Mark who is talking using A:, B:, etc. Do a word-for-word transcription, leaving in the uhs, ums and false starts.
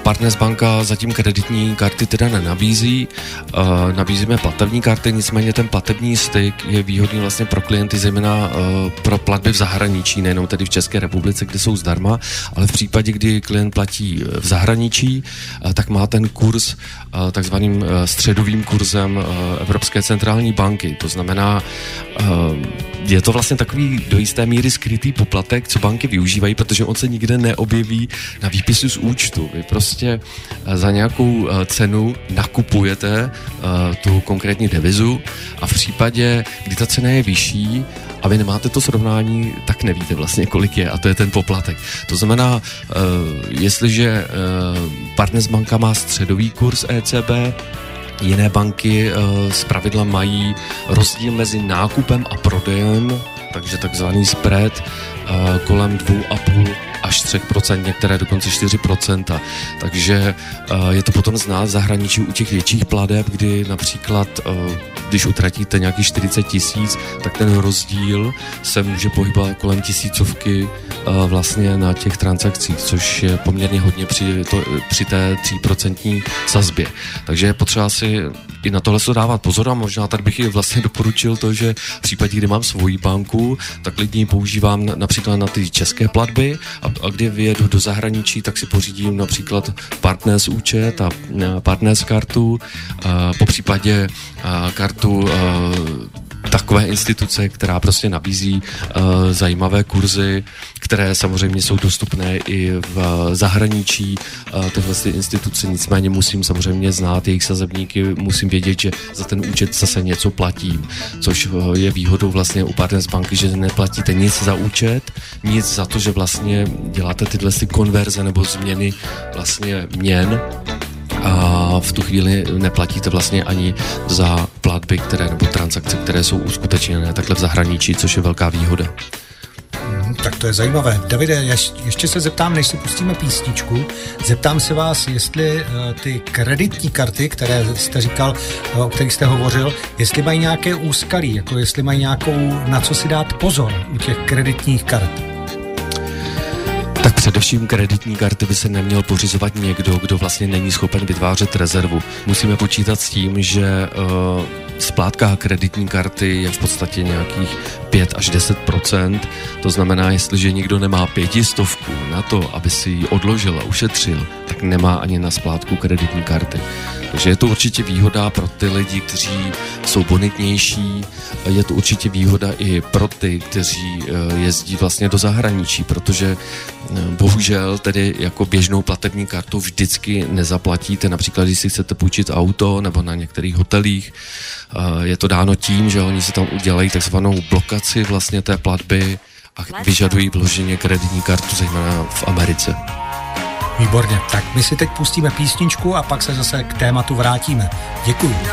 A: Partners banka zatím kreditní karty teda nenabízí. Uh, nabízíme platební karty, nicméně ten platební styk je výhodný vlastně pro klienty, zejména uh, pro platby v zahraničí, nejenom tedy v České republice, kde jsou zdarma, ale v případě, kdy klient platí v zahraničí, uh, tak má ten kurz uh, takzvaným uh, středovým kurzem uh, Evropské centrální banky. To znamená, uh, je to vlastně takový do jisté míry skrytý poplatek, co banky využívají, protože on se nikde neobjeví na výpisu z účtu. Vy prostě za nějakou cenu nakupujete uh, tu konkrétní devizu a v případě, kdy ta cena je vyšší a vy nemáte to srovnání, tak nevíte vlastně, kolik je, a to je ten poplatek. To znamená, uh, jestliže uh, Partners banka má středový kurz E C B, jiné banky uh, zpravidla mají rozdíl mezi nákupem a prodejem, takže takzvaný spread uh, kolem dva a půl až tři procenta, některé dokonce čtyři procenta. Takže uh, je to potom znát v zahraničí u těch větších plateb, kdy například, uh, když utratíte nějakých čtyřicet tisíc, tak ten rozdíl se může pohybovat kolem tisícovky uh, vlastně na těch transakcích, což je poměrně hodně při, to, při té tří procentní sazbě. Takže je potřeba si i na tohle se dávat pozor a možná tady bych i vlastně doporučil to, že v případě, kdy mám svoji banku, tak klidně ji používám na, například na ty české platby a, a kdy vyjedu do zahraničí, tak si pořídím například Partners účet a, a Partners kartu, a po případě a, kartu a, takové instituce, která prostě nabízí uh, zajímavé kurzy, které samozřejmě jsou dostupné i v zahraničí uh, tyhle instituce, nicméně musím samozřejmě znát jejich sazebníky, musím vědět, že za ten účet zase něco platím, což uh, je výhodou vlastně u Partners banky, že neplatíte nic za účet, nic za to, že vlastně děláte tyhle konverze nebo změny vlastně měn, a v tu chvíli neplatíte vlastně ani za platby, které nebo transakce, které jsou uskutečněné takhle v zahraničí, což je velká výhoda.
B: Hmm, tak to je zajímavé. Davide, ješ, ještě se zeptám, než si pustíme písničku, zeptám se vás, jestli uh, ty kreditní karty, které jste říkal, uh, o kterých jste hovořil, jestli mají nějaké úskalí, jako jestli mají nějakou, na co si dát pozor u těch kreditních kart.
A: Tak především kreditní karty by se neměl pořizovat někdo, kdo vlastně není schopen vytvářet rezervu. Musíme počítat s tím, že uh, splátka kreditní karty je v podstatě nějakých pět až deset procent. To znamená, jestliže někdo nemá pětistovku na to, aby si ji odložil a ušetřil, tak nemá ani na splátku kreditní karty. Takže je to určitě výhoda pro ty lidi, kteří jsou bonitnější, je to určitě výhoda i pro ty, kteří jezdí vlastně do zahraničí, protože bohužel tedy jako běžnou platební kartu vždycky nezaplatíte, například když si chcete půjčit auto nebo na některých hotelích. Je to dáno tím, že oni si tam udělají takzvanou blokaci vlastně té platby a vyžadují vloženě kreditní kartu, zejména v Americe.
B: Výborně, tak my si teď pustíme písničku a pak se zase k tématu vrátíme. Děkuju.